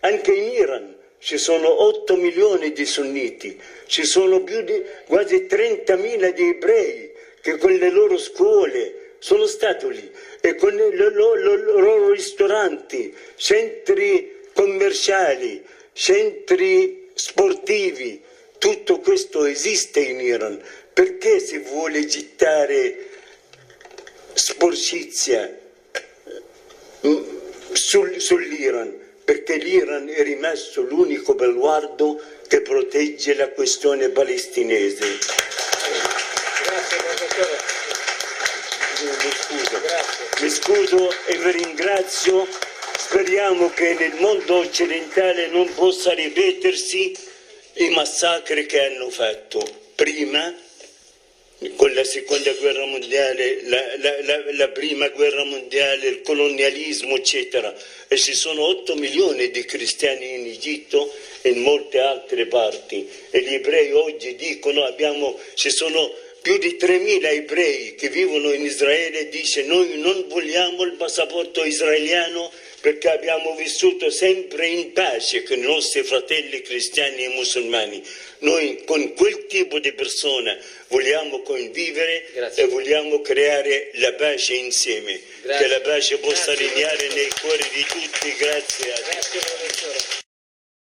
Anche in Iran ci sono 8 milioni di sunniti, ci sono più di quasi 30.000 di ebrei che con le loro scuole sono stati lì e con i loro ristoranti, centri commerciali, centri sportivi. Tutto questo esiste in Iran. Perché si vuole gittare sporcizia sull'Iran? Perché l'Iran è rimasto l'unico baluardo che protegge la questione palestinese. Grazie, professore. Mi scuso e vi ringrazio. Speriamo che nel mondo occidentale non possa ripetersi i massacri che hanno fatto prima, con la seconda guerra mondiale, la prima guerra mondiale, il colonialismo, eccetera. E ci sono 8 milioni di cristiani in Egitto e in molte altre parti. E gli ebrei oggi dicono, ci sono più di 3.000 ebrei che vivono in Israele e dice noi non vogliamo il passaporto israeliano perché abbiamo vissuto sempre in pace con i nostri fratelli cristiani e musulmani. Noi con quel tipo di persona vogliamo convivere. Grazie. E vogliamo creare la pace insieme. Grazie. Che la pace possa regnare nei cuori di tutti. Grazie. Grazie, professore.